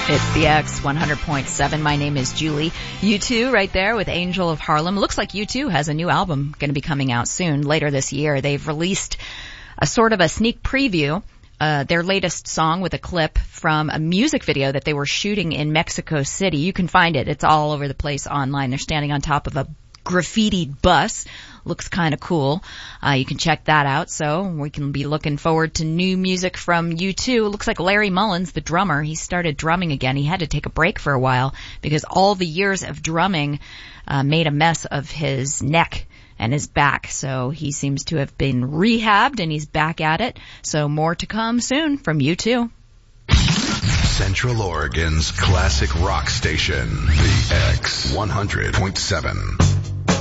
It's the X 100.7. My name is Julie. U2 right there with Angel of Harlem. Looks like U2 has a new album going to be coming out soon, later this year. They've released a sort of a sneak preview, their latest song with a clip from a music video that they were shooting in Mexico City. You can find it. It's all over the place online. They're standing on top of a graffitied bus. Looks kind of cool. You can check that out. So we can be looking forward to new music from U2. It looks like Larry Mullins, the drummer, he started drumming again. He had to take a break for a while because all the years of drumming made a mess of his neck and his back. So he seems to have been rehabbed and he's back at it. So more to come soon from U2. Central Oregon's classic rock station, the X 100.7.